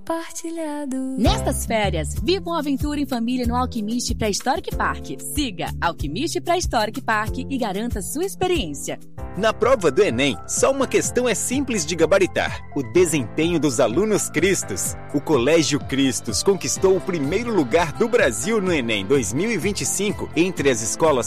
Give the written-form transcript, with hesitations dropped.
Partilhado. Nestas férias, viva uma aventura em família no Alquimiste Pré-Histórico Park. Siga Alquimiste Pré-Histórico Park e garanta sua experiência. Na prova do Enem, só uma questão é simples de gabaritar: o desempenho dos alunos Cristos. O Colégio Cristos conquistou o primeiro lugar do Brasil no Enem 2025 entre as escolas